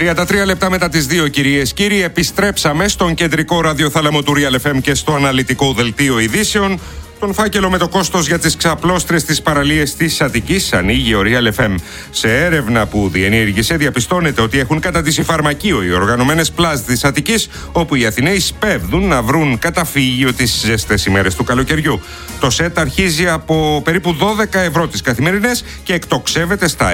33 λεπτά μετά τις 2, κυρίες κύριοι, επιστρέψαμε στον κεντρικό ραδιοθάλαμο του Real FM και στο αναλυτικό δελτίο ειδήσεων. Τον φάκελο με το κόστος για τις ξαπλώστρες στις παραλίες της Αττικής ανοίγει ο Real FM. Σε έρευνα που διενήργησε, διαπιστώνεται ότι έχουν καταντήσει φαρμακείο οι οργανωμένες πλάζ της Αττικής, όπου οι Αθηναίοι σπέβδουν να βρουν καταφύγιο τις ζεστές ημέρες του καλοκαιριού. Το σετ αρχίζει από περίπου 12 ευρώ τις καθημερινές και εκτοξεύεται στα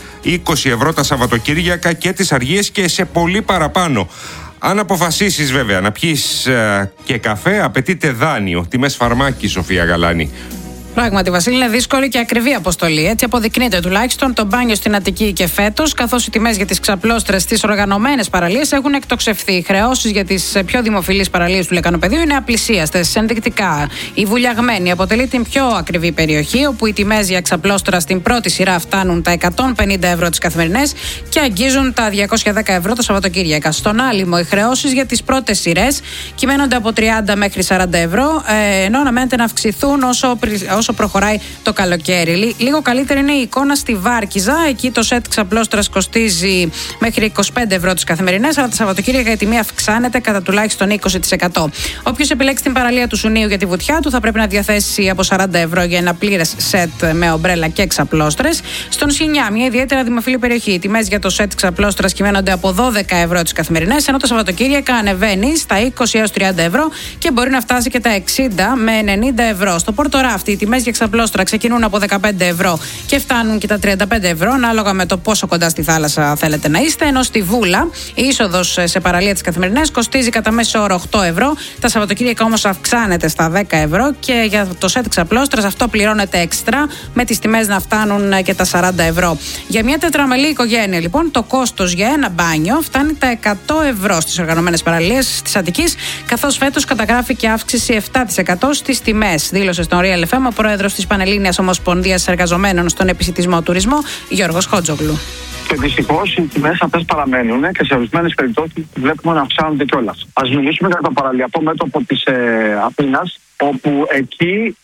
20 ευρώ τα Σαββατοκύριακα και τις αργίες και σε πολύ παραπάνω. Αν αποφασίσεις βέβαια να πιεις και καφέ, απαιτείται δάνειο. Τιμές φαρμάκι, Σοφία Γαλάνη. Πράγματι, Βασίλη, είναι δύσκολη και ακριβή αποστολή. Έτσι αποδεικνύεται τουλάχιστον το μπάνιο στην Αττική και φέτος, καθώς οι τιμές για τις ξαπλώστρες στις οργανωμένες παραλίες έχουν εκτοξευθεί. Οι χρεώσεις για τις πιο δημοφιλείς παραλίες του Λεκανοπεδίου είναι απλησίαστες. Ενδεικτικά, η Βουλιαγμένη αποτελεί την πιο ακριβή περιοχή, όπου οι τιμές για ξαπλώστρα στην πρώτη σειρά φτάνουν τα 150 ευρώ τις καθημερινές και αγγίζουν τα 210 ευρώ το Σαββατοκύριακα. Στον Άλυμο, οι χρεώσεις για τις πρώτες σειρές κυμαίνονται από 30 μέχρι 40 ευρώ, ενώ αναμένεται να αυξηθούν όσο προχωράει το καλοκαίρι. Λίγο καλύτερη είναι η εικόνα στη Βάρκιζα. Εκεί το σετ ξαπλώστρας κοστίζει μέχρι 25 ευρώ τις καθημερινές, αλλά τα Σαββατοκύριακα η τιμή αυξάνεται κατά τουλάχιστον 20%. Όποιος επιλέξει την παραλία του Σουνίου για τη βουτιά του θα πρέπει να διαθέσει από 40 ευρώ για ένα πλήρες σετ με ομπρέλα και ξαπλώστρες. Στον Σινιά, μια ιδιαίτερα δημοφιλή περιοχή, οι τιμές για το σετ ξαπλώστρας κυμαίνονται από 12 ευρώ τις καθημερινές, ενώ το Σαββατοκύριακα ανεβαίνει στα 20 έως 30 ευρώ και μπορεί να φτάσει και τα 60 με 90 ευρώ. Στο Πόρτο Ράφτη, οι τιμές για ξαπλώστρα ξεκινούν από 15 ευρώ και φτάνουν και τα 35 ευρώ, ανάλογα με το πόσο κοντά στη θάλασσα θέλετε να είστε. Ενώ στη Βούλα, η είσοδος σε παραλία τις καθημερινές κοστίζει κατά μέσο όρο 8 ευρώ. Τα Σαββατοκύριακα όμως αυξάνεται στα 10 ευρώ και για το σετ ξαπλώστρας αυτό πληρώνεται έξτρα, με τις τιμές να φτάνουν και τα 40 ευρώ. Για μια τετραμελή οικογένεια, λοιπόν, το κόστος για ένα μπάνιο φτάνει τα 100 ευρώ στις οργανωμένες παραλίες της Αττικής, καθώς φέτος καταγράφηκε αύξηση 7% στις τιμές, δήλωσε στον Real FM ο πρόεδρος της Πανελλήνιας Ομοσπονδίας Εργαζομένων στον Επισιτισμό Τουρισμό, Γιώργος Χότζογλου. Και δυστυχώς οι τιμές αυτές παραμένουν και σε ορισμένες περιπτώσεις βλέπουμε να αυξάνονται κιόλας. Ας μιλήσουμε για το παραλιακό μέτωπο της Αθήνας, όπου εκεί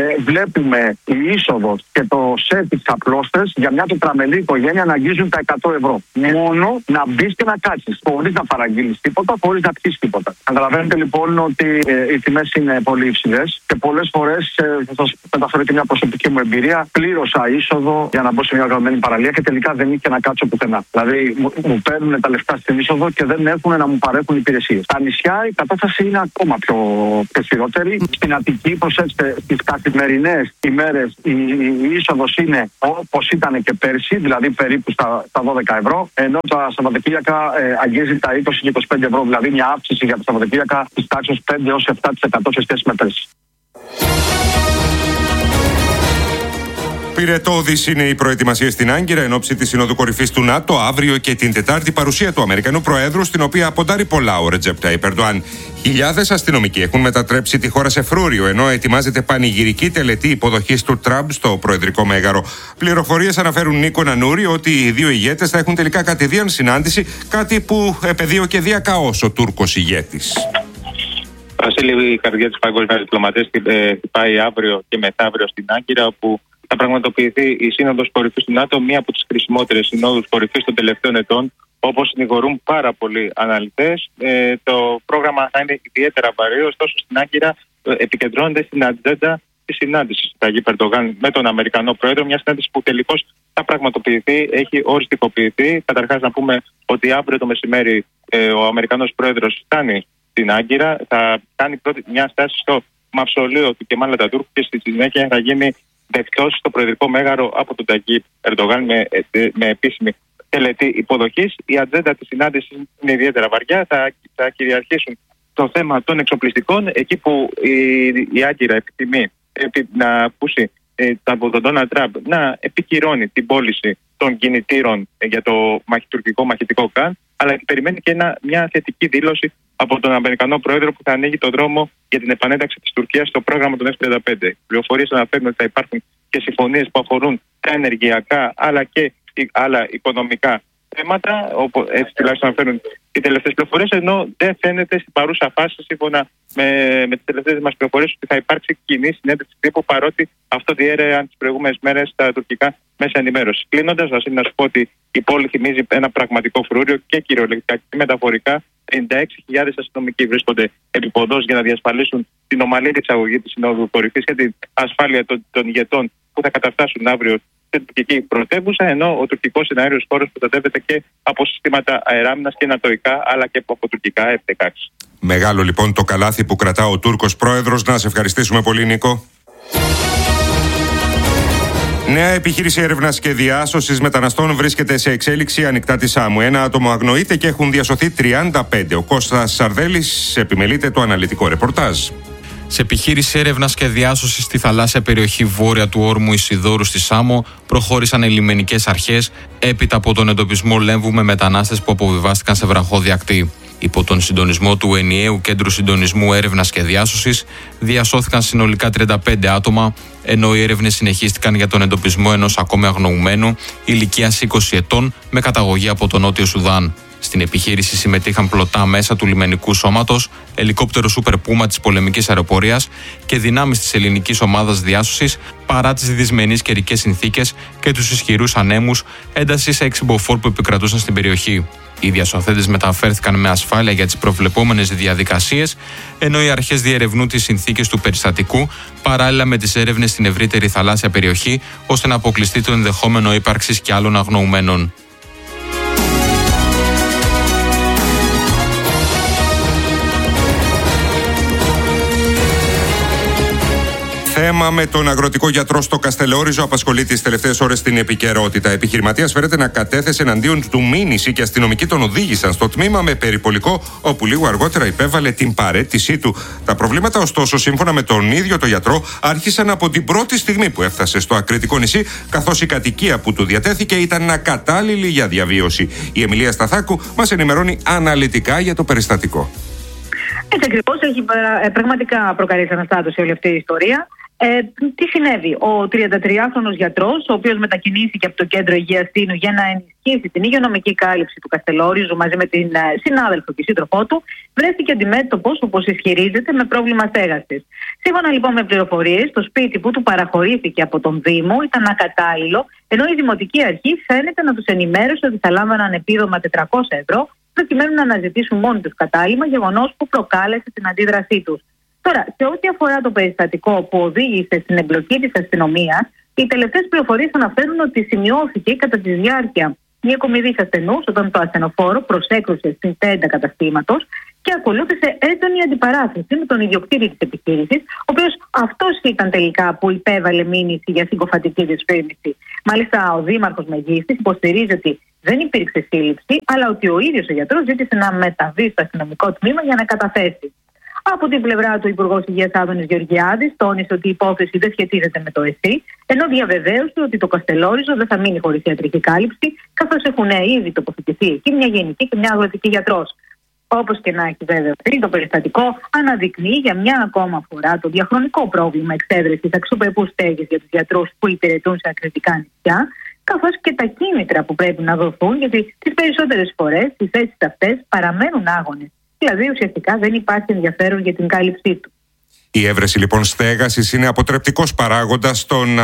βλέπουμε η είσοδος και το σετ της ξαπλώστρες για μια τετραμελή οικογένεια να αγγίζουν τα 100 ευρώ. Μόνο να μπεις και να κάτσεις, χωρίς να παραγγείλεις τίποτα, χωρίς να πιεις τίποτα. Καταλαβαίνετε λοιπόν ότι οι τιμές είναι πολύ υψηλές και πολλές φορές, θα σας μεταφέρω και μια προσωπική μου εμπειρία, πλήρωσα είσοδο για να μπω σε μια οργανωμένη παραλία και τελικά δεν είχε να κάτσω πουθενά. Δηλαδή μου παίρνουν τα λεφτά στην είσοδο και δεν έχουν να μου παρέχουν υπηρεσίες. Στα νησιά η κατάσταση είναι ακόμα πιο χειρότερη. Στην Αττική, προσέξτε, στις καθημερινές ημέρες η είσοδος είναι όπως ήταν και πέρσι, δηλαδή περίπου στα 12 ευρώ, ενώ τα Σαββατοκύριακα αγγίζει τα 20 και 25 ευρώ, δηλαδή μια αύξηση για τα Σαββατοκύριακα της τάξης 5 έως 7% σε σχέση με πέρσι. Πυρετώδης είναι η προετοιμασία στην Άγκυρα εν ώψη της Συνόδου Κορυφής του ΝΑΤΟ αύριο και την Τετάρτη, παρουσία του Αμερικανού Προέδρου, στην οποία ποντάρει πολλά ο Ρετζέπ Ταϊπ Ερντοάν. Χιλιάδες αστυνομικοί έχουν μετατρέψει τη χώρα σε φρούριο, ενώ ετοιμάζεται πανηγυρική τελετή υποδοχής του Τραμπ στο Προεδρικό Μέγαρο. Πληροφορίες αναφέρουν, Νίκο Νανούρη, ότι οι δύο ηγέτες θα έχουν τελικά κατηδίαν συνάντηση, κάτι που επεδίωκε διακαώς ο Τούρκος ηγέτης. Βασίλη, η καρδιά της παγκόσμιας διπλωματίας πάει αύριο και μεθαύριο στην Άγκυρα, όπου θα πραγματοποιηθεί η Σύνοδος Κορυφής του ΝΑΤΟ, μία από τις χρησιμότερες συνόδους κορυφής των τελευταίων ετών, όπως συνηγορούν πάρα πολλοί αναλυτές. Το πρόγραμμα θα είναι ιδιαίτερα βαρύ, ωστόσο στην Άγκυρα επικεντρώνεται στην ατζέντα της συνάντησης του Ταγίπ Ερντογάν με τον Αμερικανό Πρόεδρο, μια συνάντηση που τελικώς θα πραγματοποιηθεί, έχει οριστικοποιηθεί. Καταρχάς, να πούμε ότι αύριο το μεσημέρι ο Αμερικανός Πρόεδρος φτάνει στην Άγκυρα, θα κάνει πρώτη μια στάση στο μαυσολείο του Κεμάλ Ατατούρκ και στη συνέχεια θα γίνει δεκτός στο Προεδρικό Μέγαρο από τον Ταγίπ Ερντογάν με επίσημη τελετή υποδοχής. Η ατζέντα της συνάντησης είναι ιδιαίτερα βαριά. Θα κυριαρχήσουν το θέμα των εξοπλιστικών, εκεί που η Άγκυρα επιθυμεί να ακούσει από τον Ντόναλντ Τραμπ να επικυρώνει την πώληση των κινητήρων για το τουρκικό μαχητικό ΚΑΝ, αλλά και περιμένει και μια θετική δήλωση από τον Αμερικανό Πρόεδρο που θα ανοίγει το δρόμο για την επανένταξη της Τουρκίας στο πρόγραμμα των F-35. Πληροφορίες αναφέρουν ότι θα υπάρχουν και συμφωνίες που αφορούν τα ενεργειακά αλλά και άλλα οικονομικά θέματα, έτσι τουλάχιστον φέρνουν οι τελευταίες πληροφορίες, ενώ δεν φαίνεται στην παρούσα φάση, σύμφωνα με τις τελευταίες μας πληροφορίες, ότι θα υπάρξει κοινή συνέντευξη τύπου, παρότι αυτό διέρεαν τις προηγούμενες μέρες στα τουρκικά μέσα ενημέρωσης. Κλείνοντας, Βασίλη, να σου πω ότι η πόλη θυμίζει ένα πραγματικό φρούριο και κυριολεκτικά και μεταφορικά. 56.000 αστυνομικοί βρίσκονται επί ποδός για να διασφαλίσουν την ομαλή εξαγωγή της Συνόδου Κορυφής και την ασφάλεια των ηγετών που θα καταφτάσουν αύριο στην τουρκική πρωτεύουσα, ενώ ο τουρκικός εναέριος χώρος προστατεύεται και από συστήματα αεράμινας και νατοϊκά, αλλά και από τουρκικά F-16. Μεγάλο λοιπόν το καλάθι που κρατά ο Τούρκος πρόεδρος. Να σε ευχαριστήσουμε πολύ, Νίκο. Νέα επιχείρηση έρευνας και διάσωσης μεταναστών βρίσκεται σε εξέλιξη ανοιχτά τη Σάμου. Ένα άτομο αγνοείται και έχουν διασωθεί 35. Ο Κώστας Σαρδέλης επιμελείται το αναλυτικό ρεπορτάζ. Σε επιχείρηση έρευνας και διάσωσης στη θαλάσσια περιοχή βόρεια του όρμου Ισιδώρου στη Σάμο προχώρησαν οι λιμενικές αρχές έπειτα από τον εντοπισμό λέμβου με μετανάστες που αποβιβάστηκαν σε βραχώδη ακτή. Υπό τον συντονισμό του Ενιαίου Κέντρου Συντονισμού Έρευνας και Διάσωσης διασώθηκαν συνολικά 35 άτομα, ενώ οι έρευνες συνεχίστηκαν για τον εντοπισμό ενός ακόμη αγνοουμένου ηλικίας 20 ετών με καταγωγή από τον Νότιο Σουδάν. Στην επιχείρηση συμμετείχαν πλωτά μέσα του λιμενικού σώματος, ελικόπτερο Super Puma της πολεμικής αεροπορίας και δυνάμεις της ελληνικής ομάδας διάσωσης, παρά τις δυσμενείς καιρικές συνθήκες και τους ισχυρούς ανέμους έντασης εξυμποφόρ που επικρατούσαν στην περιοχή. Οι διασωθέντες μεταφέρθηκαν με ασφάλεια για τις προβλεπόμενες διαδικασίες, ενώ οι αρχές διερευνούν τις συνθήκες του περιστατικού παράλληλα με τις έρευνες στην ευρύτερη θαλάσσια περιοχή, ώστε να αποκλειστεί το ενδεχόμενο ύπαρξης και άλλων αγνοουμένων. Θέμα με τον αγροτικό γιατρό στο Καστελόριζο απασχολεί τις τελευταίες ώρες στην επικαιρότητα. Επιχειρηματίας φέρεται να κατέθεσε εναντίον του μήνυση και αστυνομικοί τον οδήγησαν στο τμήμα με περιπολικό, όπου λίγο αργότερα υπέβαλε την παραίτησή του. Τα προβλήματα, ωστόσο, σύμφωνα με τον ίδιο τον γιατρό, άρχισαν από την πρώτη στιγμή που έφτασε στο ακριτικό νησί, καθώς η κατοικία που του διατέθηκε ήταν ακατάλληλη για διαβίωση. Η Εμιλία Σταθάκου μας ενημερώνει αναλυτικά για το περιστατικό. Έτσι ακριβώς, έχει πραγματικά προκαλέσει αναστάτωση όλη αυτή η ιστορία. Τι συνέβη? Ο 33χρονος γιατρός, ο οποίος μετακινήθηκε από το κέντρο υγείας Τίνου για να ενισχύσει την υγειονομική κάλυψη του Καστελόριζου μαζί με την συνάδελφο και σύντροφό του, βρέθηκε αντιμέτωπος, όπως ισχυρίζεται, με πρόβλημα στέγασης. Σύμφωνα λοιπόν με πληροφορίες, το σπίτι που του παραχωρήθηκε από τον Δήμο ήταν ακατάλληλο, ενώ η Δημοτική Αρχή φαίνεται να τους ενημέρωσε ότι θα λάμβαναν επίδομα 400 ευρώ, προκειμένου να αναζητήσουν μόνοι τους κατάλημα, γεγονός που προκάλεσε την αντίδρασή τους. Τώρα, σε ό,τι αφορά το περιστατικό που οδήγησε στην εμπλοκή της αστυνομίας, οι τελευταίες πληροφορίες αναφέρουν ότι σημειώθηκε κατά τη διάρκεια μια κομιδής ασθενούς όταν το ασθενοφόρο προσέκρουσε στην τέντα καταστήματος και ακολούθησε έντονη αντιπαράθεση με τον ιδιοκτήτη της επιχείρησης, ο οποίος αυτός ήταν τελικά που υπέβαλε μήνυση για συγκοφατική δυσφήμιση. Μάλιστα, ο Δήμαρχος Μεγίστης υποστηρίζει ότι δεν υπήρξε σύλληψη, αλλά ότι ο ίδιος ο γιατρός ζήτησε να μεταβεί στο αστυνομικό τμήμα για να καταθέσει. Από την πλευρά του, Υπουργός Υγείας Άδωνης Γεωργιάδης τόνισε ότι η υπόθεση δεν σχετίζεται με το ΕΣΥ, ενώ διαβεβαίωσε ότι το Καστελόριζο δεν θα μείνει χωρίς ιατρική κάλυψη, καθώς έχουν ήδη τοποθετηθεί εκεί μια γενική και μια αγροτική γιατρός. Όπως και να έχει βέβαια, το περιστατικό αναδεικνύει για μια ακόμα φορά το διαχρονικό πρόβλημα εξέβρεσης αξιοπρεπούς στέγης για τους γιατρούς που υπηρετούν σε ακριτικά νησιά, καθώς και τα κίνητρα που πρέπει να δοθούν, γιατί τις περισσότερες φορές οι θέσεις αυτές παραμένουν άγονες. Δηλαδή, ουσιαστικά δεν υπάρχει ενδιαφέρον για την κάλυψή του. Η έβρεση λοιπόν στέγασης είναι αποτρεπτικός παράγοντας στο να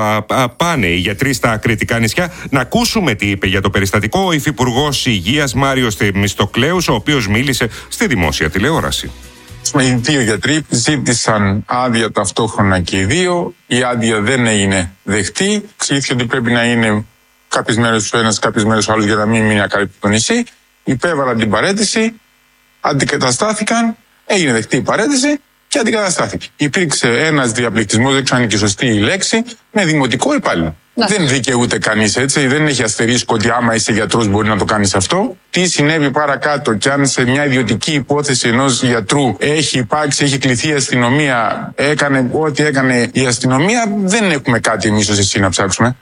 πάνε οι γιατροί στα ακριτικά νησιά. Να ακούσουμε τι είπε για το περιστατικό ο Υφυπουργός Υγείας Μάριος Θεμιστοκλέους, ο οποίος μίλησε στη δημόσια τηλεόραση. Οι δύο γιατροί ζήτησαν άδεια ταυτόχρονα και οι δύο. Η άδεια δεν έγινε δεκτή. Εξηγήθηκε ότι πρέπει να είναι κάποιες μέρες ο ένας, κάποιες μέρες ο άλλος για να μην μείνει ακάλυπτο το νησί. Υπέβαλαν την παραίτηση, αντικαταστάθηκαν, έγινε δεκτή η παραίτηση και αντικαταστάθηκε. Υπήρξε ένας διαπληκτισμός, δεν ξέρω αν είναι και σωστή η λέξη, με δημοτικό υπάλληλο. Δεν δικαιούται κανείς έτσι, δεν έχει αστερίσκο ότι άμα είσαι γιατρός μπορεί να το κάνεις αυτό. Τι συνέβη παρακάτω και αν σε μια ιδιωτική υπόθεση ενός γιατρού έχει υπάρξει, έχει κληθεί η αστυνομία, έκανε ό,τι έκανε η αστυνομία, δεν έχουμε κάτι εμείς ως εσύ να ψάξουμε.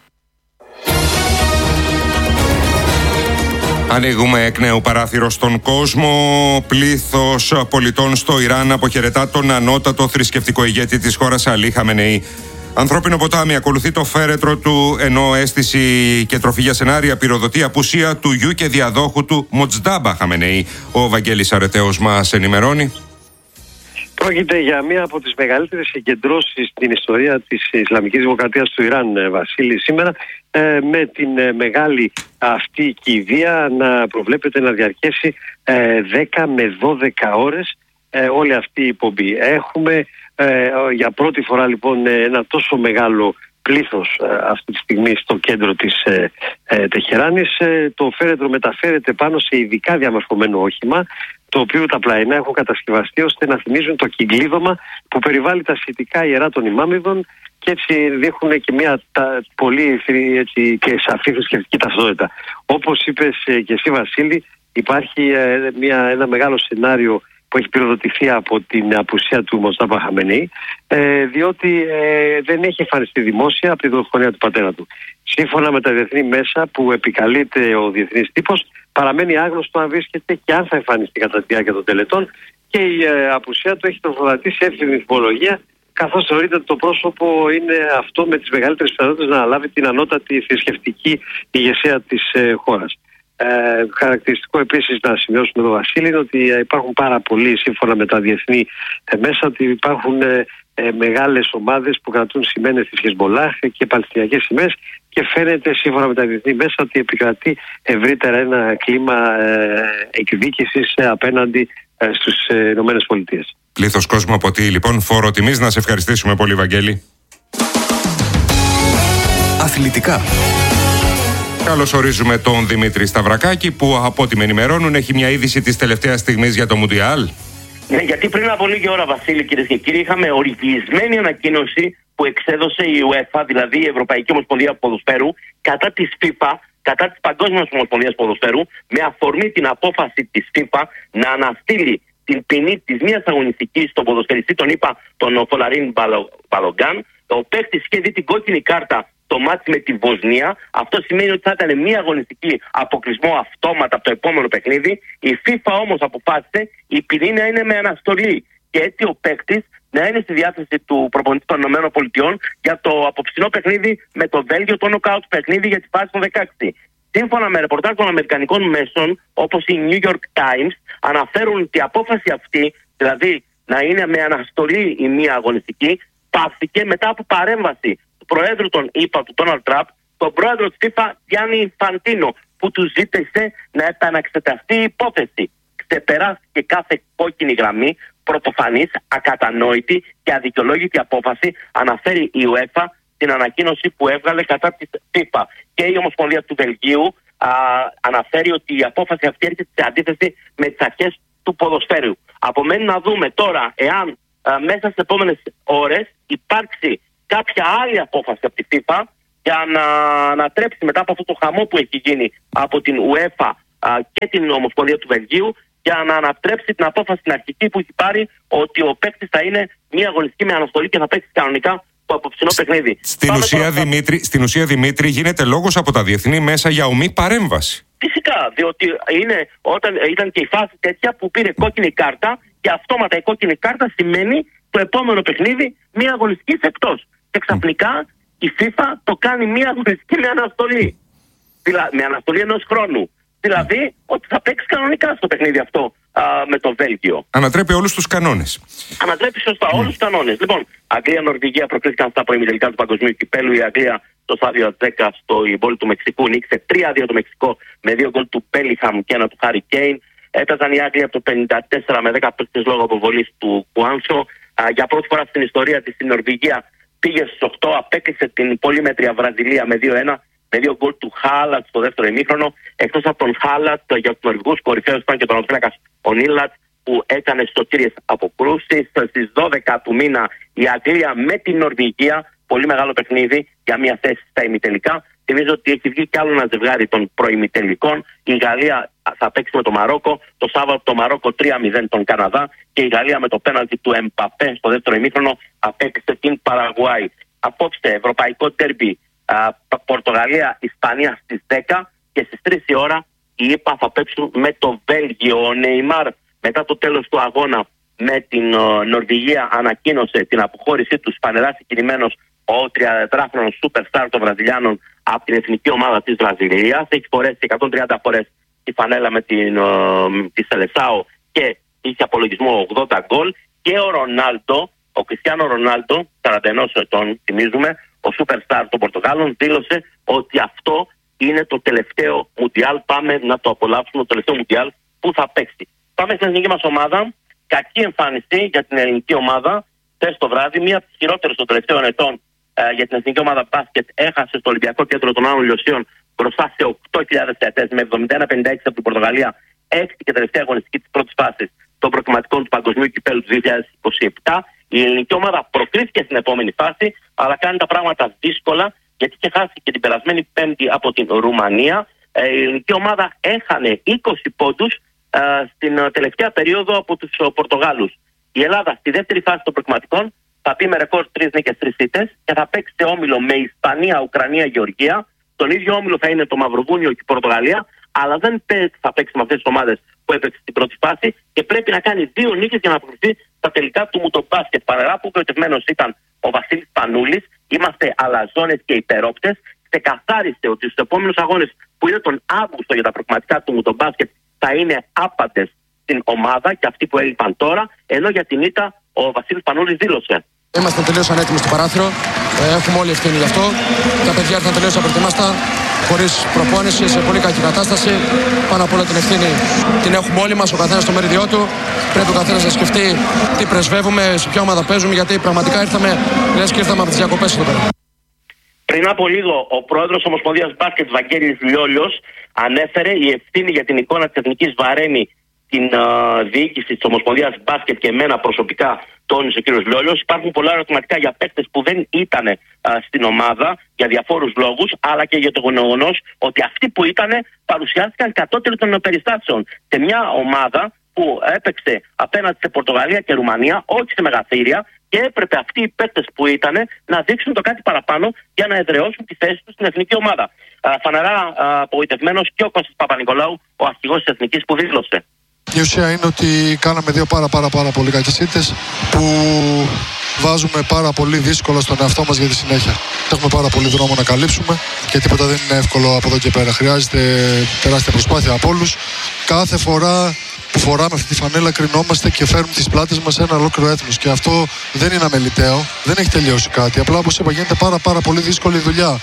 Ανοίγουμε εκ νέου παράθυρο στον κόσμο. Πλήθος πολιτών στο Ιράν αποχαιρετά τον ανώτατο θρησκευτικό ηγέτη της χώρας, Αλή Χαμενεή. Ανθρώπινο ποτάμι ακολουθεί το φέρετρο του, ενώ αίσθηση και τροφή για σενάρια πυροδοτεί απουσία του γιου και διαδόχου του Μοτζντάμπα Χαμενεή. Ο Βαγγέλης Αρετέος μας ενημερώνει. Πρόκειται για μία από τις μεγαλύτερες συγκεντρώσεις στην ιστορία της Ισλαμικής Δημοκρατίας του Ιράν, Βασίλη, σήμερα, με την μεγάλη αυτή κηδεία να προβλέπεται να διαρκέσει 10 με 12 ώρες όλη αυτή η εκπομπή. Έχουμε για πρώτη φορά λοιπόν ένα τόσο μεγάλο πλήθος αυτή τη στιγμή στο κέντρο της Τεχεράνης. Το φέρετρο μεταφέρεται πάνω σε ειδικά διαμορφωμένο όχημα, το οποίο τα πλαϊνά έχουν κατασκευαστεί ώστε να θυμίζουν το κυκλίδωμα που περιβάλλει τα σχετικά ιερά των ημάμιδων, και έτσι δείχνουν και μια πολύ έτσι, και σαφή θρησκευτική ταυτότητα. Όπως είπες και εσύ, Βασίλη, υπάρχει ένα μεγάλο σενάριο που έχει πυροδοτηθεί από την απουσία του Μοτζντάμπα Χαμενεή, διότι δεν έχει εμφανιστεί δημόσια από τη δολοφονία του πατέρα του. Σύμφωνα με τα διεθνή μέσα που επικαλείται ο διεθνής τύπος, παραμένει άγνωστο αν βρίσκεται και αν θα εμφανιστεί κατά τη διάρκεια των τελετών, και η απουσία του έχει τροφοδοτήσει εύθυμη υπολογία, καθώς θεωρείται ότι το πρόσωπο είναι αυτό με τις μεγαλύτερες πιθανότητες να αναλάβει την ανώτατη θρησκευτική ηγεσία της χώρας. Χαρακτηριστικό επίσης να σημειώσουμε εδώ, Βασίλη, είναι ότι υπάρχουν πάρα πολλοί, σύμφωνα με τα διεθνή μέσα, ότι υπάρχουν μεγάλες ομάδες που κρατούν σημαίες της Χεσμολάχ και παλαιστινιακές σημαίες, και φαίνεται, σύμφωνα με τα διεθνή μέσα, ότι επικρατεί ευρύτερα ένα κλίμα εκδίκησης απέναντι στους ΗΠΑ. Πλήθος κόσμου αποτείει λοιπόν φόρο τιμής. Να σε ευχαριστήσουμε πολύ, Βαγγέλη. Αθλητικά. Καλώς ορίζουμε τον Δημήτρη Σταυρακάκη, που από ό,τι με ενημερώνουν έχει μια είδηση της τελευταίας στιγμής για το Μουντιάλ. Ναι, γιατί πριν από λίγη ώρα, Βασίλη, κυρίες και κύριοι, είχαμε οριστική ανακοίνωση που εξέδωσε η UEFA, δηλαδή η Ευρωπαϊκή Ομοσπονδία Ποδοσφαίρου, κατά της FIFA, κατά της Παγκόσμιας Ομοσπονδίας Ποδοσφαίρου, με αφορμή την απόφαση της FIFA να αναστείλει την ποινή της μίας αγωνιστικής στον ποδοσφαιριστή, τον Φολαρίν Μπαλογκάν. Ο παίκτης είχε δει την κόκκινη κάρτα το μάτι με τη Βοσνία. Αυτό σημαίνει ότι θα ήταν μία αγωνιστική αποκλεισμό αυτόματα από το επόμενο παιχνίδι. Η FIFA όμως αποφάσισε η ποινή να είναι με αναστολή, και έτσι ο παίκτης να είναι στη διάθεση του προπονητή των ΗΠΑ για το απόψινό παιχνίδι με το Βέλγιο, το νοκάουτ παιχνίδι για τη φάση των 16. Σύμφωνα με ρεπορτάζ των αμερικανικών μέσων, όπως η New York Times, αναφέρουν ότι η απόφαση αυτή, δηλαδή να είναι με αναστολή η μία αγωνιστική, πάυθηκε μετά από παρέμβαση του Προέδρου των ΗΠΑ, του Ντόναλντ Τραμπ, τον Πρόεδρο της FIFA, Γιάννη Ινφαντίνο, που του ζήτησε να επαναξεταστεί η υπόθεση. Ξεπεράστηκε κάθε κόκκινη γραμμή, πρωτοφανής, ακατανόητη και αδικαιολόγητη απόφαση, αναφέρει η UEFA την ανακοίνωση που έβγαλε κατά της FIFA. Και η Ομοσπονδία του Βελγίου αναφέρει ότι η απόφαση αυτή έρχεται σε αντίθεση με τις αρχές του ποδοσφαίρου. Απομένει να δούμε τώρα εάν μέσα στις επόμενες ώρες υπάρξει κάποια άλλη απόφαση από τη FIFA για να ανατρέψει, μετά από αυτό το χαμό που έχει γίνει από την UEFA και την Ομοσπονδία του Βελγίου, για να ανατρέψει την απόφαση την αρχική που έχει πάρει, ότι ο παίκτης θα είναι μία αγωνιστική με αναστολή και θα παίξει κανονικά το απόψινό παιχνίδι. Στην ουσία, Δημήτρη, γίνεται λόγος από τα διεθνή μέσα για ομή παρέμβαση. Φυσικά, διότι όταν ήταν και η φάση τέτοια που πήρε κόκκινη κάρτα, και αυτόματα η κόκκινη κάρτα σημαίνει το επόμενο παιχνίδι μία αγωνιστική εκτός. Και ξαφνικά η FIFA το κάνει μία αγωνιστική με αναστολή. Με αναστολή ενός χρόνου. Δηλαδή ότι θα παίξει κανονικά στο παιχνίδι αυτό με το Βέλγιο. Ανατρέπει όλους τους κανόνες. Ανατρέπει σωστά όλους τους κανόνες. Λοιπόν, Αγγλία-Νορβηγία προκλήθηκαν στα προημιτελικά του Παγκοσμίου Κυπέλλου. Η Αγγλία στο στάδιο 10 στο πόλη του Μεξικού νίκησε 3-2 το Μεξικό με 2 γκολ του Πέλιχαμ και ένα του Χάρι Κέιν. Έπαιζαν οι Άγγλοι από το 54 με 10 παίκτες λόγω αποβολής του Κουάνσο. Για πρώτη φορά στην ιστορία της η Νορβηγία πήγε στους 8, απέκλεισε την πολύ μέτρια Βραζιλία με 2-1. Με 2 γκολ του Χάλατ στο δεύτερο ημίχρονο. Εκτός από τον Χάλατ, για τους νορβηγούς κορυφαίους ήταν και τον Οτφλάκας ο Νίλατ, που έκανε σωτήριες αποκρούσεις. Στις 12 του μήνα η Αγγλία με την Νορβηγία, πολύ μεγάλο παιχνίδι για μια θέση στα ημιτελικά. Θυμίζω ότι έχει βγει κι άλλο ένα ζευγάρι των προημιτελικών. Η Γαλλία θα παίξει με το Μαρόκο. Το Σάββατο το Μαρόκο 3-0 τον Καναδά. Και η Γαλλία με το πέναλτι του Εμπαπέ στο δεύτερο ημίχρονο απέκτησε την Παραγουάη. Απόψε ευρωπαϊκό τέρμπι. Πορτογαλία, Ισπανία στις 10, και στις 3 η ώρα οι ΗΠΑ θα παίξουν με το Βέλγιο. Ο Νεϊμάρ μετά το τέλος του αγώνα με την Νορβηγία ανακοίνωσε την αποχώρησή του, φανερά συγκινημένος ο 34χρονος superstar των Βραζιλιάνων από την εθνική ομάδα της Βραζιλίας. Έχει φορέσει 130 φορές τη φανέλα με τη Σελεσάο και είχε απολογισμό 80 γκολ. Και ο Ρονάλντο, ο Κριστιάνο Ρονάλντο, 41 ετών, θυμίζουμε, ο superstar των Πορτογάλων, δήλωσε ότι αυτό είναι το τελευταίο Μουντιάλ. Πάμε να το απολαύσουμε, το τελευταίο Μουντιάλ που θα παίξει. Πάμε στην εθνική μας ομάδα. Κακή εμφάνιση για την ελληνική ομάδα. Χθες το βράδυ, μία από τις χειρότερες των τελευταίων ετών για την εθνική ομάδα μπάσκετ, έχασε στο Ολυμπιακό Κέντρο των Άνω Λιωσίων μπροστά σε 8.000 θεατές με 71-56 από την Πορτογαλία, έκτη και τελευταία αγωνιστική της πρώτης φάσης των προκριματικών του Παγκοσμίου Κυπέλλου του 2027. Η ελληνική ομάδα προκρίθηκε στην επόμενη φάση, αλλά κάνει τα πράγματα δύσκολα, γιατί είχε χάσει και την περασμένη Πέμπτη από την Ρουμανία. Η ελληνική ομάδα έχανε 20 πόντους στην τελευταία περίοδο από τους Πορτογάλους. Η Ελλάδα στη δεύτερη φάση των προκριματικών θα πει με ρεκόρ 3 νίκες, 3 ήττες και θα παίξει σε όμιλο με Ισπανία, Ουκρανία, Γεωργία. Στον ίδιο όμιλο θα είναι το Μαυροβούνιο και η Πορτογαλία, αλλά δεν θα παίξει με αυτές τις ομάδες που έπαιξε στην πρώτη φάση και πρέπει να κάνει 2 νίκες για να αποκριθεί στα τελικά του Μουτομπάσκετ. Παρά που κρατευμένος ήταν ο Βασίλης Πανούλης, είμαστε αλαζόνες και υπερόπτες. Ξεκαθάρισε ότι στους επόμενους αγώνες που είναι τον Αύγουστο για τα προκριματικά του Μουτομπάσκετ θα είναι άπαντες στην ομάδα και αυτοί που έλειπαν τώρα, ενώ για την ήττα ο Βασίλης Πανούλης δήλωσε: Είμαστε τελείως ανέτοιμοι στο παράθυρο. Έχουμε όλη ευθύνη γι' αυτό. Τα παιδιά ήρθαν τελείως απροετοίμαστα, χωρίς προπόνηση, σε πολύ κακή κατάσταση. Πάνω απ' όλα την ευθύνη την έχουμε όλοι μας, ο καθένας στο μερίδιό του. Πρέπει ο καθένας να σκεφτεί τι πρεσβεύουμε, σε ποια ομάδα παίζουμε, γιατί πραγματικά ήρθαμε, λες και ήρθαμε από τις διακοπές εδώ πέρα. Πριν από λίγο, ο πρόεδρος της Ομοσπονδίας Μπάσκετ, Βαγγέλης Λιόλιος, ανέφερε η ευθύνη για την εικόνα της Εθνικής βαραίνει την διοίκηση της Ομοσπονδίας Μπάσκετ και εμένα προσωπικά, τόνισε ο κ. Λιόλιος. Υπάρχουν πολλά ερωτηματικά για παίκτες που δεν ήταν στην ομάδα για διαφόρους λόγους, αλλά και για το γεγονός ότι αυτοί που ήταν παρουσιάστηκαν κατώτεροι των περιστάσεων σε μια ομάδα που έπαιξε απέναντι σε Πορτογαλία και Ρουμανία, όχι σε μεγαθύρια, και έπρεπε αυτοί οι παίκτες που ήταν να δείξουν το κάτι παραπάνω για να εδραιώσουν τη θέση τους στην εθνική ομάδα. Φανερά απογοητευμένος και ο Κώστας Παπα-Νικολάου, ο αρχηγός της Εθνικής, που δήλωσε: Η ουσία είναι ότι κάναμε 2 πάρα πολύ κακές ήττες που βάζουμε πάρα πολύ δύσκολα στον εαυτό μας για τη συνέχεια. Έχουμε πάρα πολύ δρόμο να καλύψουμε και τίποτα δεν είναι εύκολο από εδώ και πέρα. Χρειάζεται τεράστια προσπάθεια από όλους. Κάθε φορά που φοράμε αυτή τη φανέλα κρινόμαστε και φέρνουμε τις πλάτες μας σε ένα ολόκληρο έθνος. Και αυτό δεν είναι αμεληταίο, δεν έχει τελειώσει κάτι. Απλά, όπως είπα, γίνεται πάρα πολύ δύσκολη δουλειά.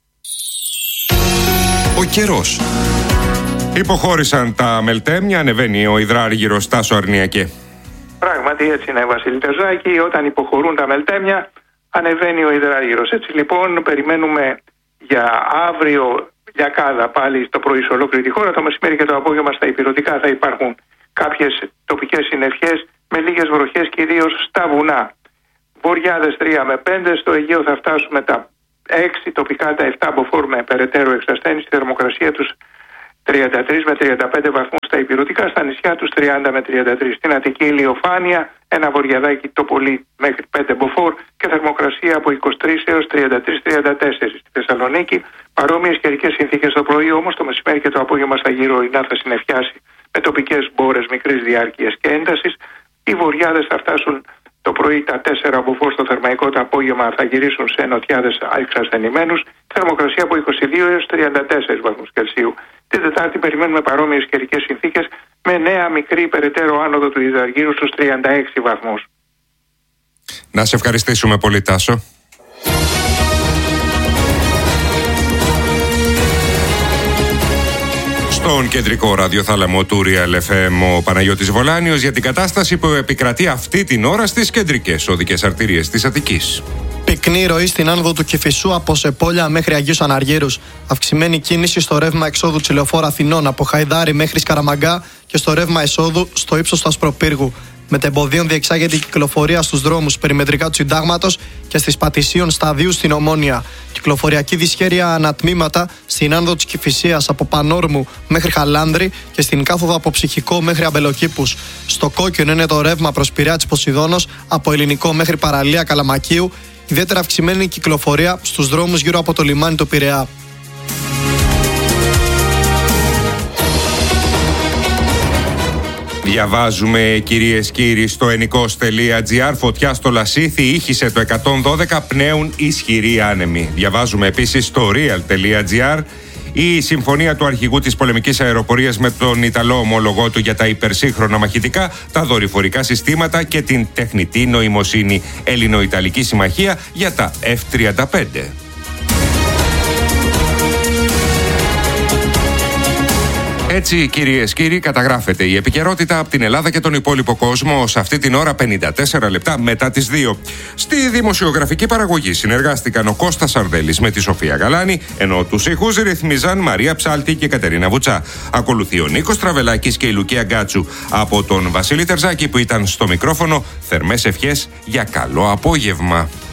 Ο καιρός. Υποχώρησαν τα μελτέμια, ανεβαίνει ο υδράργυρος Τάσο Αρνιακέ. Πράγματι έτσι είναι, Βασίλη Τερζάκη. Όταν υποχωρούν τα μελτέμια, ανεβαίνει ο υδράργυρος. Έτσι λοιπόν, περιμένουμε για αύριο λιακάδα πάλι στο πρωί σε ολόκληρη τη χώρα. Το μεσημέρι και το απόγευμα στα ηπειρωτικά θα υπάρχουν κάποιες τοπικές συννεφιές με λίγες βροχές, κυρίως στα βουνά. Βοριάδες 3 με 5, στο Αιγαίο θα φτάσουμε τα 6, τοπικά τα 7 μποφόρ με περαιτέρω εξασθένηση, τη θερμοκρασία τους 33 με 35 βαθμούς στα ηπειρωτικά, στα νησιά τους 30 με 33. Στην Αττική ηλιοφάνεια, ένα βοριαδάκι το πολύ μέχρι 5 μποφόρ και θερμοκρασία από 23 έως 33-34. Στη Θεσσαλονίκη παρόμοιες καιρικές συνθήκες το πρωί, όμως το μεσημέρι και το απόγευμα στα γύρω-ινά θα συννεφιάσει με τοπικές μπόρες μικρής διάρκειας και έντασης. Οι βοριάδες θα φτάσουν το πρωί τα 4 μποφόρ, στο θερμαϊκό το απόγευμα θα γυρίσουν σε νοτιάδες εξασθενημένους. Θερμοκρασία από 22 έως 34 βαθμούς Κελσίου. Την Τετάρτη περιμένουμε παρόμοιες καιρικές συνθήκες με νέα μικρή περαιτέρω άνοδο του υδραργύρου στους 36 βαθμούς. Να σε ευχαριστήσουμε πολύ, Τάσο. Στον κεντρικό ραδιοθάλαμο του Real FM, ο Παναγιώτης Βολάνιος για την κατάσταση που επικρατεί αυτή την ώρα στις κεντρικές οδικές αρτηρίες της Αττικής. Πυκνή ροή στην άνοδο του Κηφισού από Σεπόλια μέχρι Αγίους Αναργύρους. Αυξημένη κίνηση στο ρεύμα εξόδου της Λεωφόρου Αθηνών από Χαϊδάρη μέχρι Σκαραμαγκά και στο ρεύμα εσόδου στο ύψος του Ασπροπύργου. Μετεμποδίων διεξάγεται η κυκλοφορία στους δρόμους περιμετρικά του Συντάγματος και στις Πατησίων Σταδίου στην Ομόνια. Κυκλοφοριακή δυσχέρεια ανατμήματα στην άνοδο της Κηφισίας από Πανόρμου μέχρι Χαλάνδρη και στην κάθοδο από Ψυχικό μέχρι Αμπελοκήπους. Στο κόκκινο είναι το ρεύμα προς Πειραιά της Ποσειδώνος από Ελληνικό μέχρι Παραλία Καλαμακίου. Ιδιαίτερα αυξημένη κυκλοφορία στους δρόμους γύρω από το λιμάνι του Πειραιά. Διαβάζουμε, κυρίες κύριοι, στο ενικός.gr. Φωτιά στο Λασίθι, ήχησε το 112, πνέουν ισχυροί άνεμοι. Διαβάζουμε επίσης στο real.gr. Η συμφωνία του αρχηγού της πολεμικής αεροπορίας με τον Ιταλό ομολογό του για τα υπερσύγχρονα μαχητικά, τα δορυφορικά συστήματα και την τεχνητή νοημοσύνη. Έλληνο-Ιταλική συμμαχία για τα F-35. Έτσι, κυρίες και κύριοι, καταγράφεται η επικαιρότητα από την Ελλάδα και τον υπόλοιπο κόσμο σε αυτή την ώρα 54 λεπτά μετά τις 2. Στη δημοσιογραφική παραγωγή συνεργάστηκαν ο Κώστας Σαρδέλης με τη Σοφία Γαλάνη, ενώ τους ήχους ρυθμίζαν Μαρία Ψάλτη και Κατερίνα Βουτσά. Ακολουθεί ο Νίκος Τραβελάκης και η Λουκία Γκάτσου. Από τον Βασίλη Τερζάκη που ήταν στο μικρόφωνο, θερμές ευχές για καλό απόγευμα.